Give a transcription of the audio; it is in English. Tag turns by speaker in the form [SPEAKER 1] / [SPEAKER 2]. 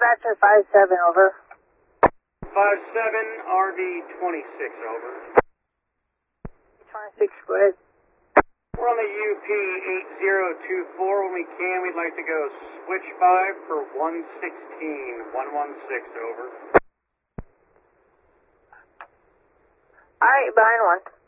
[SPEAKER 1] Dispatcher 5-7, over.
[SPEAKER 2] 5-7, RD-26, over.
[SPEAKER 1] 26, go ahead.
[SPEAKER 2] We're on the UP 8024. When we can, we'd like to go switch 5 for 116, 116, over.
[SPEAKER 1] Alright, behind 1.